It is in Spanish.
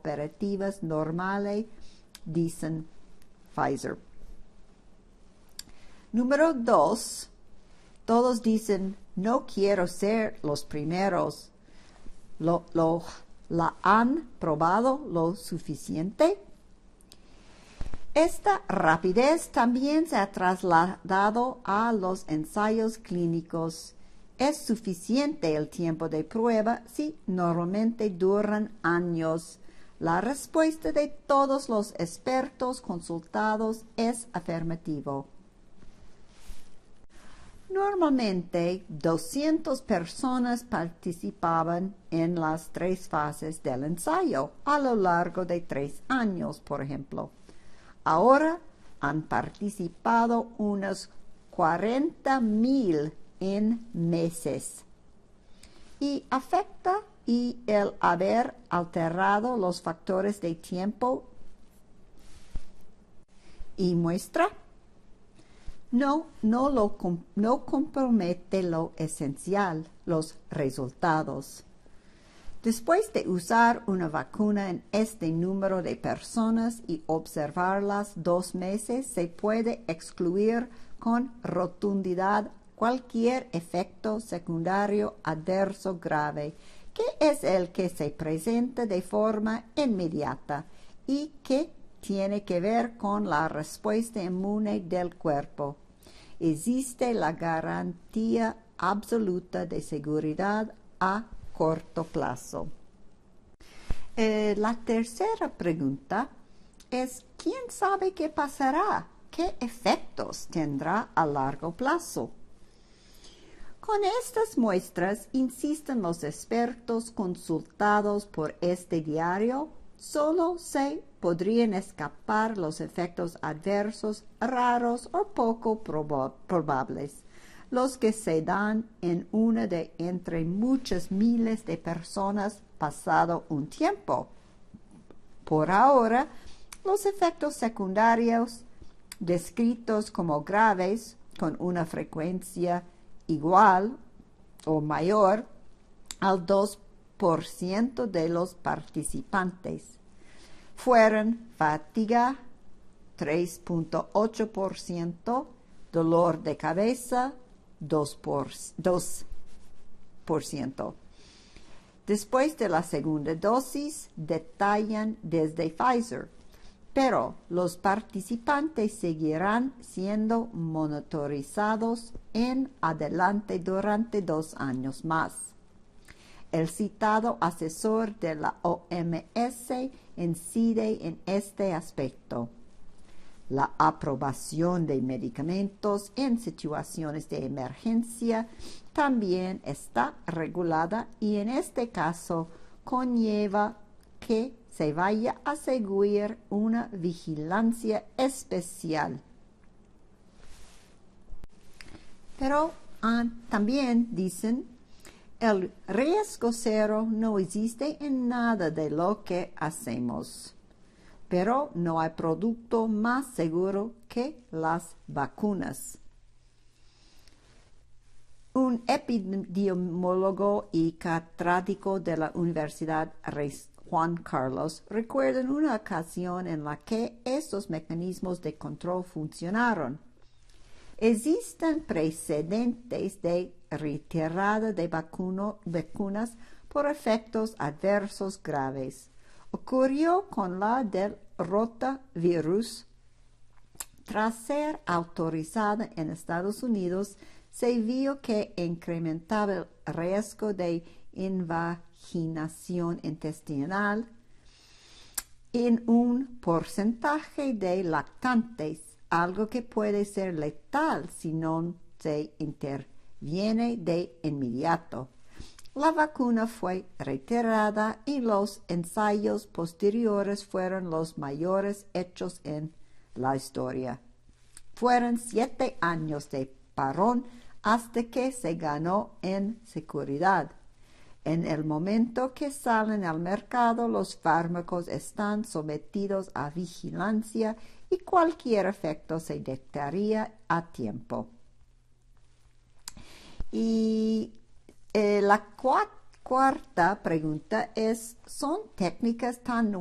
operativas normales, dicen Pfizer. Número 2. Todos dicen, no quiero ser los primeros. ¿La han probado lo suficiente? Esta rapidez también se ha trasladado a los ensayos clínicos. Es suficiente el tiempo de prueba si normalmente duran años. La respuesta de todos los expertos consultados es afirmativo. Normalmente, 200 personas participaban en las 3 fases del ensayo a lo largo de 3 años, por ejemplo. Ahora han participado unos 40,000 en meses. Y afecta el haber alterado los factores de tiempo y muestra. No compromete lo esencial, los resultados. Después de usar una vacuna en este número de personas y observarlas 2 meses, se puede excluir con rotundidad cualquier efecto secundario adverso grave, que es el que se presenta de forma inmediata y que tiene que ver con la respuesta inmune del cuerpo. Existe la garantía absoluta de seguridad a corto plazo. La tercera pregunta es, ¿quién sabe qué pasará? ¿Qué efectos tendrá a largo plazo? Con estas muestras, insisten los expertos consultados por este diario, solo se podrían escapar los efectos adversos raros o poco probables, los que se dan en una de entre muchas miles de personas pasado un tiempo. Por ahora, los efectos secundarios descritos como graves, con una frecuencia igual o mayor al 2% de los participantes, fueron fatiga 3.8%, dolor de cabeza 2%. Después de la segunda dosis, detallan desde Pfizer, pero los participantes seguirán siendo monitorizados en adelante durante 2 años más. El citado asesor de la OMS incide en este aspecto. La aprobación de medicamentos en situaciones de emergencia también está regulada y en este caso conlleva que se vaya a seguir una vigilancia especial. Pero también dicen, el riesgo cero no existe en nada de lo que hacemos, pero no hay producto más seguro que las vacunas. Un epidemiólogo y catedrático de la Universidad Juan Carlos recuerda una ocasión en la que estos mecanismos de control funcionaron. Existen precedentes de retirada de vacunas por efectos adversos graves. Ocurrió con la del rotavirus. Tras ser autorizada en Estados Unidos, se vio que incrementaba el riesgo de invaginación intestinal en un porcentaje de lactantes, algo que puede ser letal si no se interviene de inmediato. La vacuna fue retirada y los ensayos posteriores fueron los mayores hechos en la historia. Fueron 7 años de parón hasta que se ganó en seguridad. En el momento que salen al mercado, los fármacos están sometidos a vigilancia y cualquier efecto se detectaría a tiempo. Y la cuarta pregunta es, ¿son técnicas tan